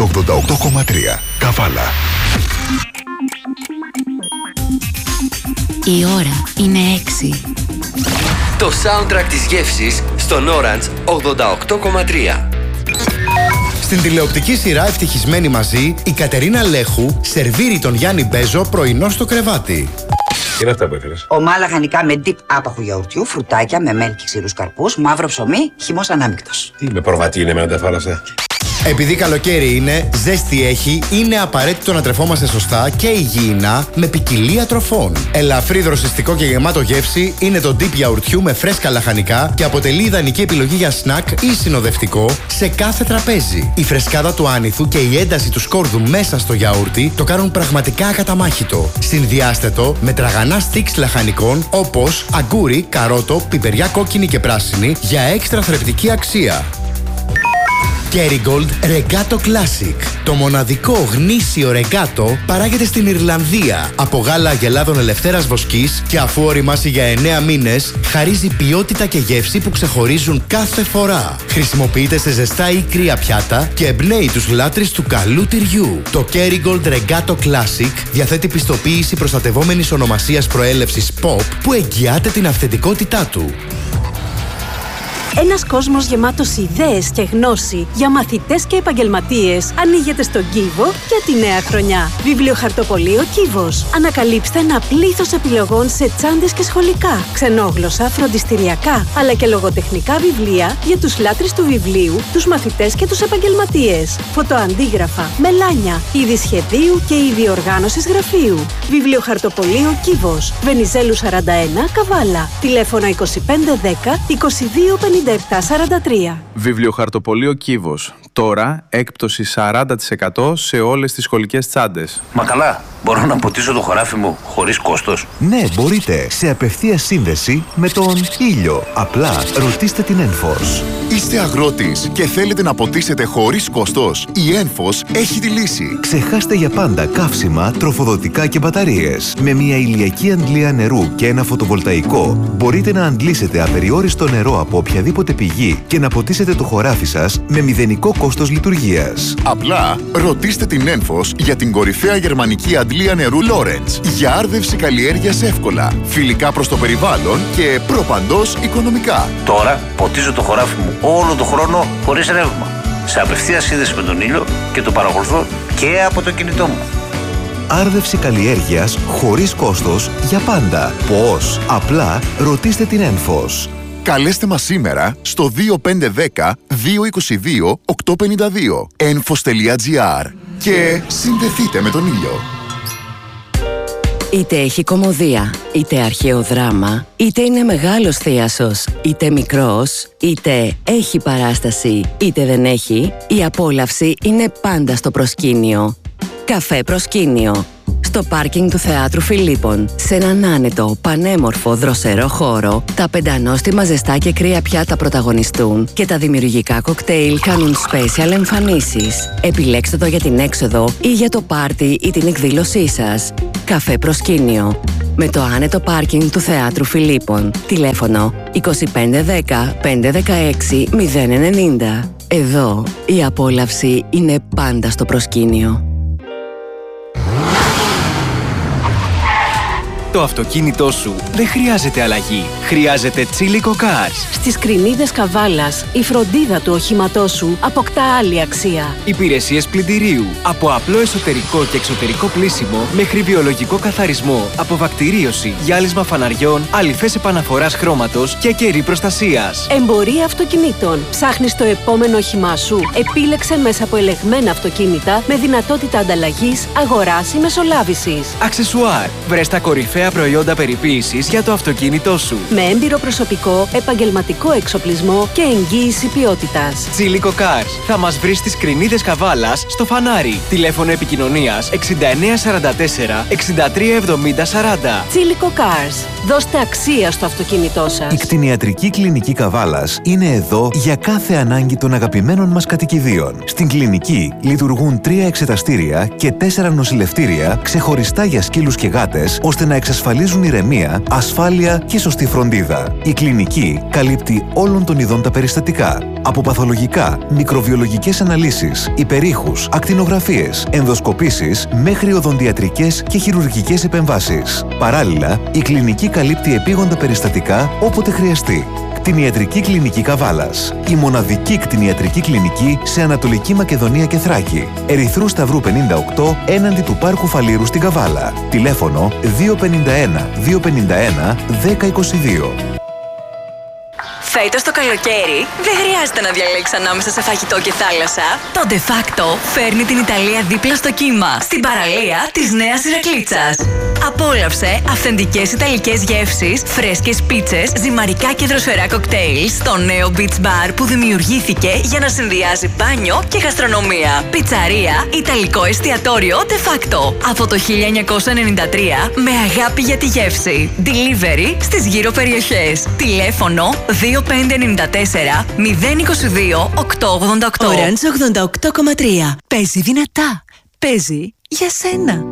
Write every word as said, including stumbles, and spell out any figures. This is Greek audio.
ογδόντα οκτώ κόμμα τρία. Καβάλα. Η ώρα είναι έξι. Το soundtrack της γεύσης στον Orange ογδόντα οκτώ κόμμα τρία. Στην τηλεοπτική σειρά Ευτυχισμένοι μαζί, η Κατερίνα Λέχου σερβίρει τον Γιάννη Μπέζο πρωινό στο κρεβάτι. Τι είναι αυτά που έφερες? Ομά λαχανικά με ντυπ άπαχου γιαουρτιού, φρουτάκια με μέλι και ξηρούς καρπούς, μαύρο ψωμί, χυμός ανάμεικτος. Τι με προβατή είναι με να τα φάω αυτά. Επειδή καλοκαίρι είναι, ζέστη έχει, είναι απαραίτητο να τρεφόμαστε σωστά και υγιεινά με ποικιλία τροφών. Ελαφρύ, δροσιστικό και γεμάτο γεύση είναι το ντυπ γιαουρτιού με φρέσκα λαχανικά και αποτελεί ιδανική επιλογή για σνακ ή συνοδευτικό σε κάθε τραπέζι. Η φρεσκάδα του άνηθου και η ένταση του σκόρδου μέσα στο γιαούρτι το κάνουν πραγματικά ακαταμάχητο. Συνδυάστε το με τραγανά στίξ λαχανικών όπως αγκούρι, καρότο, πιπεριά κόκκινη και πράσινη για έξτρα θρεπτική αξία. Kerrygold Regato Classic. Το μοναδικό γνήσιο ρεγκάτο παράγεται στην Ιρλανδία από γάλα αγελάδων ελευθέρας βοσκής και αφού οριμάσει για εννέα μήνες, χαρίζει ποιότητα και γεύση που ξεχωρίζουν κάθε φορά. Χρησιμοποιείται σε ζεστά ή κρύα πιάτα και εμπνέει τους λάτρεις του καλού τυριού. Το Kerrygold Regato Classic διαθέτει πιστοποίηση προστατευόμενης ονομασίας προέλευσης Pop που εγγυάται την αυθεντικότητά του. Ένας κόσμος γεμάτος ιδέες και γνώση για μαθητές και επαγγελματίες ανοίγεται στον Κίβο για τη νέα χρονιά. Βιβλιοχαρτοπωλείο Κίβος. Ανακαλύψτε ένα πλήθος επιλογών σε τσάντες και σχολικά, ξενόγλωσσα, φροντιστηριακά, αλλά και λογοτεχνικά βιβλία για τους λάτρεις του βιβλίου, τους μαθητές και τους επαγγελματίες. Φωτοαντίγραφα, μελάνια, είδη σχεδίου και είδη οργάνωσης γραφείου. Βιβλιοχαρτοπωλείο Κίβος. Βενιζέλου σαράντα ένα, Καβάλα. Τηλέφωνα είκοσι πέντε δέκα είκοσι δύο πενήντα επτά σαράντα τρία. Βιβλιοχαρτοπωλείο Κίβος. Τώρα έκπτωση σαράντα τοις εκατό σε όλες τις σχολικές τσάντες. Μα καλά, μπορώ να ποτίσω το χωράφι μου χωρίς κόστος? Ναι, μπορείτε. Σε απευθείας σύνδεση με τον ήλιο. Απλά ρωτήστε την Enforce. Είστε αγρότης και θέλετε να ποτίσετε χωρίς κόστος? Η Enforce έχει τη λύση. Ξεχάστε για πάντα καύσιμα, τροφοδοτικά και μπαταρίες. Με μια ηλιακή αντλία νερού και ένα φωτοβολταϊκό μπορείτε να αντλήσετε απεριόριστο νερό από οποιαδήποτε πηγή και να ποτίσετε το χωράφι σας με μηδενικό κόστος λειτουργίας. Απλά ρωτήστε την Enforce για την κορυφαία γερμανική αντλία νερού Lawrence για άρδευση καλλιέργειας εύκολα, φιλικά προς το περιβάλλον και προπαντός οικονομικά. Τώρα ποτίζω το χωράφι μου όλο τον χρόνο χωρίς ρεύμα. Σε απευθείας σύνδεση με τον ήλιο και το παρακολουθώ και από το κινητό μου. Άρδευση καλλιέργειας χωρίς κόστος για πάντα. Πώς? Απλά ρωτήστε την Enforce. Καλέστε μας σήμερα στο δύο πέντε ένα μηδέν δύο δύο δύο οκτώ πέντε δύο enfos τελεία gr και συνδεθείτε με τον ήλιο. Είτε έχει κωμωδία, είτε αρχαίο δράμα, είτε είναι μεγάλος θίασος, είτε μικρός, είτε έχει παράσταση, είτε δεν έχει, η απόλαυση είναι πάντα στο προσκήνιο. Καφέ Προσκήνιο. Στο πάρκινγκ του Θεάτρου Φιλίππων, σε έναν άνετο, πανέμορφο, δροσερό χώρο, τα πεντανόστιμα ζεστά και κρύα πιάτα πρωταγωνιστούν και τα δημιουργικά κοκτέιλ κάνουν special εμφανίσεις. Επιλέξτε το για την έξοδο ή για το πάρτι ή την εκδήλωσή σας. Καφέ Προσκήνιο. Με το άνετο πάρκινγκ του Θεάτρου Φιλίππων. Τηλέφωνο είκοσι πέντε δέκα πεντακόσια δεκαέξι μηδέν ενενήντα. Εδώ η απόλαυση είναι πάντα στο προσκήνιο. Το αυτοκίνητό σου δεν χρειάζεται αλλαγή. Χρειάζεται Τσίλικο Cars. Στις κρινίδες Καβάλας, η φροντίδα του οχήματός σου αποκτά άλλη αξία. Υπηρεσίες πλυντηρίου. Από απλό εσωτερικό και εξωτερικό πλύσιμο μέχρι βιολογικό καθαρισμό, αποβακτηρίωση, γυάλισμα φαναριών, αλυφές επαναφοράς χρώματος και κερί προστασίας. Εμπορία αυτοκινήτων. Ψάχνεις το επόμενο όχημά σου? Επίλεξε μέσα από ελεγμένα αυτοκίνητα με δυνατότητα ανταλλαγής, αγοράς ή μεσολάβησης. Αξεσουάρ. Βρες τα κορυφαία προϊόντα περιποίησης για το αυτοκίνητό σου. Με έμπειρο προσωπικό, επαγγελματικό εξοπλισμό και εγγύηση ποιότητας. Τσίλικο Cars. Θα μας βρεις στις Κρινίδες Καβάλας στο Φανάρι. Τηλέφωνο επικοινωνίας εξήντα εννέα σαράντα τέσσερα εξήντα τρία εβδομήντα σαράντα. Τσίλικο Cars. Δώστε αξία στο αυτοκίνητό σας. Η κτηνιατρική κλινική Καβάλας είναι εδώ για κάθε ανάγκη των αγαπημένων μας κατοικιδίων. Στην κλινική λειτουργούν τρία εξεταστήρια και τέσσερα νοσηλευτήρια ξεχωριστά για σκύλους και γάτες, ώστε να εξασφαλίζουν ηρεμία, ασφάλεια και σωστή φροντίδα. Η κλινική καλύπτει όλων των ειδών τα περιστατικά. Από παθολογικά, μικροβιολογικές αναλύσεις, υπερήχους, ακτινογραφίες, ενδοσκοπήσεις μέχρι οδοντιατρικές και χειρουργικές επεμβάσεις. Παράλληλα, η κλινική καλύπτει επίγοντα περιστατικά όποτε χρειαστεί. Κτηνιατρική Κλινική Καβάλας. Η μοναδική κτηνιατρική κλινική σε Ανατολική Μακεδονία και Θράκη. Ερυθρού Σταυρού πενήντα οκτώ έναντι του Πάρκου Φαλήρου στην Καβάλα. Τηλέφωνο δύο πενήντα ένα δύο πενήντα ένα δέκα είκοσι δύο. Φέτος το καλοκαίρι δεν χρειάζεται να διαλέξεις ανάμεσα σε φαγητό και θάλασσα. Το De Facto φέρνει την Ιταλία δίπλα στο κύμα, στην παραλία της Νέας Ηρακλήτσας. Απόλαυσε αυθεντικές ιταλικές γεύσεις, φρέσκες πίτσες, ζυμαρικά και δροσερά κοκτέιλ στο νέο Beach Bar που δημιουργήθηκε για να συνδυάζει μπάνιο και γαστρονομία. Πιτσαρία, ιταλικό εστιατόριο De Facto. Από το χίλια εννιακόσια ενενήντα τρία με αγάπη για τη γεύση. Delivery στις γύρω περιοχές. Τηλέφωνο δύο πέντε εννιά τέσσερα μηδέν είκοσι δύο οκτακόσια ογδόντα οκτώ. Orange ογδόντα οκτώ κόμμα τρία. Παίζει δυνατά. Παίζει για σένα.